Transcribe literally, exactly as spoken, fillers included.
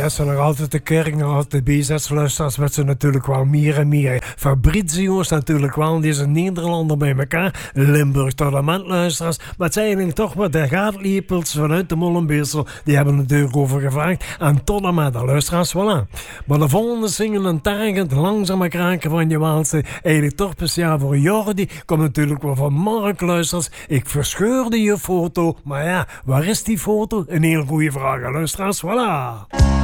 is ze nog altijd de kerk, nog altijd de B-zes-luisteraars, met ze natuurlijk wel meer en meer. Fabrizio is natuurlijk wel deze Nederlander bij elkaar. Limburg tot en met luisteraars. Maar het zijn eigenlijk toch wat de gaatlepels vanuit de Molenbeersel. Die hebben natuurlijk over gevraagd. En tot en met de luisteraars, voilà. Maar de volgende single, een target, langzame kraken van je Waalse. Eigenlijk toch speciaal voor Jordi. Komt natuurlijk wel van Mark, luisteraars. Ik verscheurde je foto. Maar ja, waar is die foto? Een heel goede vraag, luisteraars. Voilà.